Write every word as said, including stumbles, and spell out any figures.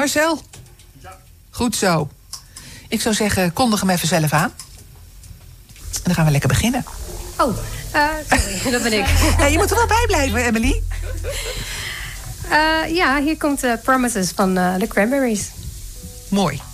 Marcel? Ja. Goed zo. Ik zou zeggen, kondig hem even zelf aan. En dan gaan we lekker beginnen. Oh, uh, sorry, dat ben ik. Ja, je moet er wel bij blijven, Emily. Uh, ja, hier komt uh, Promises van uh, The Cranberries. Mooi.